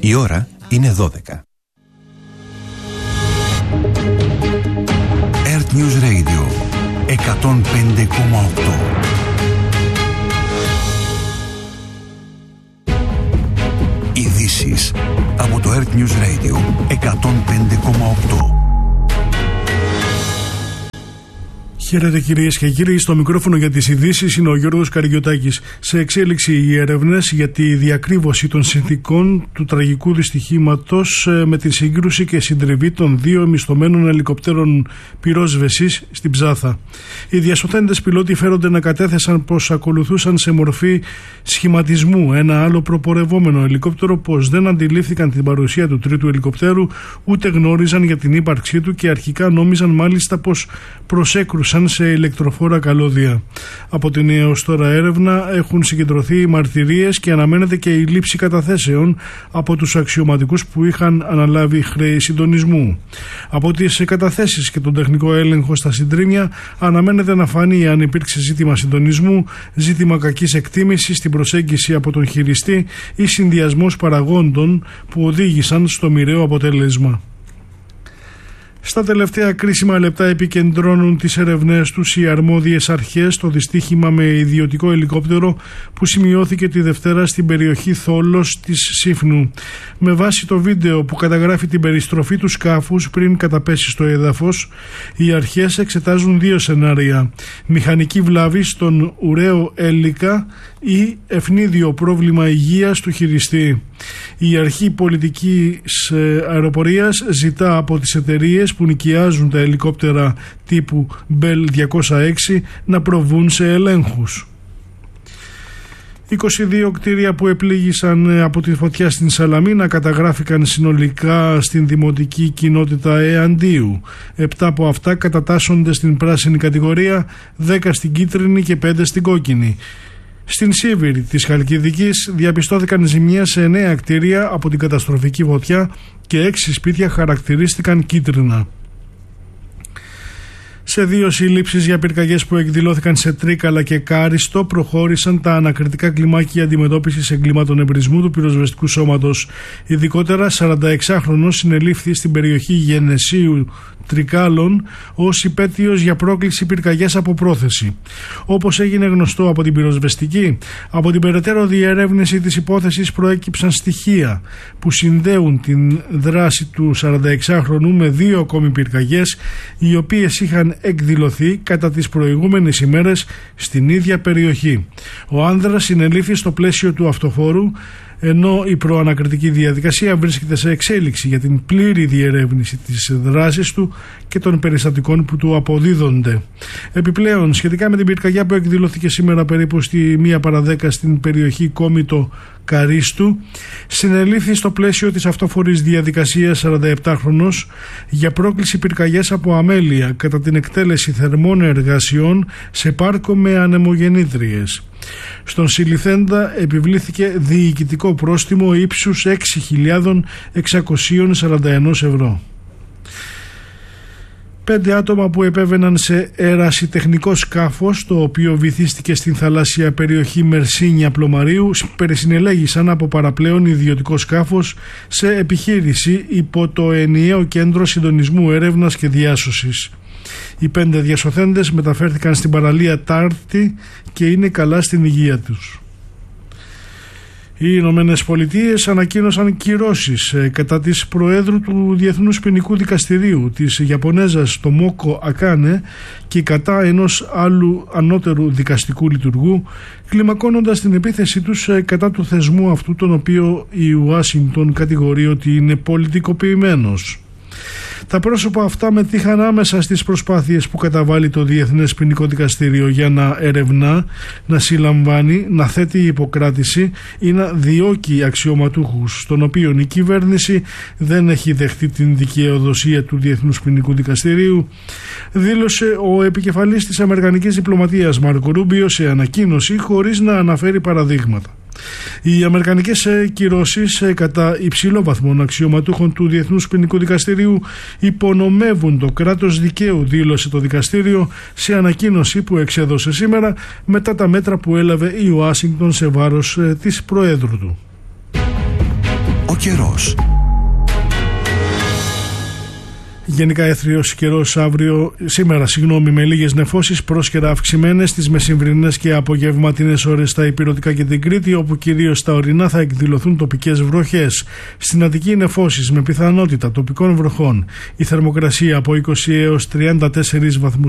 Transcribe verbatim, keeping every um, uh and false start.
Η ώρα είναι δώδεκα. Earth News Radio εκατόν πέντε κόμμα οκτώ. Ειδήσεις από το Earth News Radio εκατόν πέντε κόμμα οκτώ. Χαίρετε κυρίες και κύριοι, στο μικρόφωνο για τις ειδήσεις είναι ο Γιώργος Καριωτάκης. Σε εξέλιξη οι έρευνες για τη διακρύβωση των συνθηκών του τραγικού δυστυχήματος με τη σύγκρουση και συντριβή των δύο μισθωμένων ελικοπτέρων πυρόσβεσης στην Ψάθα. Οι διασωθέντες πιλότοι φέρονται να κατέθεσαν πως ακολουθούσαν σε μορφή σχηματισμού ένα άλλο προπορευόμενο ελικόπτερο, πως δεν αντιλήφθηκαν την παρουσία του τρίτου ελικοπτέρου, ούτε γνώριζαν για την ύπαρξή του και αρχικά νόμιζαν μάλιστα πως προσέκρουσαν σε ηλεκτροφόρα καλώδια. Από την έως τώρα έρευνα έχουν συγκεντρωθεί μαρτυρίες και αναμένεται και η λήψη καταθέσεων από τους αξιωματικούς που είχαν αναλάβει χρέη συντονισμού. Από τις καταθέσεις και τον τεχνικό έλεγχο στα συντρίμια αναμένεται να φανεί αν υπήρξε ζήτημα συντονισμού, ζήτημα κακής εκτίμησης στην προσέγγιση από τον χειριστή ή συνδυασμός παραγόντων που οδήγησαν στο μοιραίο αποτέλεσμα. Στα τελευταία κρίσιμα λεπτά επικεντρώνουν τις ερευνές τους οι αρμόδιες αρχές στο δυστύχημα με ιδιωτικό ελικόπτερο που σημειώθηκε τη Δευτέρα στην περιοχή Θόλος της Σύφνου. Με βάση το βίντεο που καταγράφει την περιστροφή του σκάφους πριν καταπέσει στο έδαφος, οι αρχές εξετάζουν δύο σενάρια: μηχανική βλάβη στον ουραίο έλικα ή ευνίδιο πρόβλημα υγείας του χειριστή. Η αρχή πολιτικής αεροπορίας ζητά από τις εταιρείες που νοικιάζουν τα ελικόπτερα τύπου Bell διακόσια έξι να προβούν σε ελέγχους. είκοσι δύο κτίρια που επλήγησαν από τη φωτιά στην Σαλαμίνα καταγράφηκαν συνολικά στην δημοτική κοινότητα Εαντίου. Επτά από αυτά κατατάσσονται στην πράσινη κατηγορία, δέκα στην κίτρινη και πέντε στην κόκκινη. Στην Σίβηρη της Χαλκιδικής διαπιστώθηκαν ζημιές σε εννέα κτίρια από την καταστροφική φωτιά και έξι σπίτια χαρακτηρίστηκαν κίτρινα. Σε δύο συλλήψεις για πυρκαγιές που εκδηλώθηκαν σε Τρίκαλα και Κάριστο προχώρησαν τα ανακριτικά κλιμάκια αντιμετώπισης εγκλημάτων εμπρισμού του πυροσβεστικού σώματος. Ειδικότερα, σαρανταεξάχρονος συνελήφθη στην περιοχή Γενεσίου Τρικάλων ως υπέτειος για πρόκληση πυρκαγιάς από πρόθεση. Όπως έγινε γνωστό από την πυροσβεστική, από την περαιτέρω διερεύνηση της υπόθεσης προέκυψαν στοιχεία που συνδέουν την δράση του σαρανταεξάχρονου με δύο ακόμη πυρκαγιές, οι οποίες είχαν εκδηλωθεί κατά τις προηγούμενες ημέρες στην ίδια περιοχή. Ο άνδρας συνελήφθη στο πλαίσιο του αυτοφόρου, ενώ η προανακριτική διαδικασία βρίσκεται σε εξέλιξη για την πλήρη διερεύνηση της δράσης του και των περιστατικών που του αποδίδονται. Επιπλέον, σχετικά με την πυρκαγιά που εκδηλώθηκε σήμερα περίπου στη μία παρά δέκα στην περιοχή Κόμιτο Καρίστου, συνελήφθη στο πλαίσιο της αυτοφορής διαδικασίας σαρανταεπτάχρονος για πρόκληση πυρκαγιάς από αμέλεια κατά την εκτέλεση θερμών εργασιών σε πάρκο με ανεμογεννήτριες. Στον συλληφθέντα επιβλήθηκε διοικητικό πρόστιμο ύψους έξι χιλιάδες εξακόσια σαράντα ένα ευρώ. Πέντε άτομα που επέβαιναν σε ερασιτεχνικό σκάφος, το οποίο βυθίστηκε στην θαλάσσια περιοχή Μερσίνια Πλωμαρίου, περισυνελέγησαν από παραπλέον ιδιωτικό σκάφος σε επιχείρηση υπό το ενιαίο κέντρο συντονισμού έρευνας και διάσωσης. Οι πέντε διασωθέντες μεταφέρθηκαν στην παραλία Τάρτη και είναι καλά στην υγεία τους. Οι Ηνωμένες Πολιτείες ανακοίνωσαν κυρώσεις κατά της Προέδρου του Διεθνούς Ποινικού Δικαστηρίου, της Ιαπωνέζας Τομόκο Ακάνε, και κατά ενός άλλου ανώτερου δικαστικού λειτουργού, κλιμακώνοντας την επίθεσή τους κατά του θεσμού αυτού, τον οποίο η Ουάσιγκτον κατηγορεί ότι είναι πολιτικοποιημένος. Τα πρόσωπα αυτά μετήχαν άμεσα στις προσπάθειες που καταβάλει το Διεθνές Ποινικό Δικαστήριο για να ερευνά, να συλλαμβάνει, να θέτει υποκράτηση ή να διώκει αξιωματούχους, των οποίων η κυβέρνηση δεν έχει δεχτεί την δικαιοδοσία του Διεθνούς Ποινικού Δικαστηρίου, δήλωσε ο επικεφαλής της Αμερικανικής Διπλωματίας Μάρκο Ρούμπιο σε ανακοίνωση, χωρίς να αναφέρει παραδείγματα. Οι αμερικανικές κυρώσεις κατά υψηλόβαθμων αξιωματούχων του Διεθνούς Ποινικού Δικαστηρίου υπονομεύουν το κράτος δικαίου, δήλωσε το δικαστήριο σε ανακοίνωση που εξέδωσε σήμερα μετά τα μέτρα που έλαβε η Ουάσιγκτον σε βάρος της Προέδρου του. Ο καιρός. Γενικά έθριος καιρός αύριο, σήμερα συγγνώμη, με λίγες νεφώσεις, πρόσκαιρα αυξημένες στις μεσημβρινές και απογευματινές ώρες στα ηπειρωτικά και την Κρήτη, όπου κυρίως στα ορεινά θα εκδηλωθούν τοπικές βροχές. Στην Αττική νεφώσεις με πιθανότητα τοπικών βροχών. Η θερμοκρασία από είκοσι έως τριάντα τέσσερις βαθμούς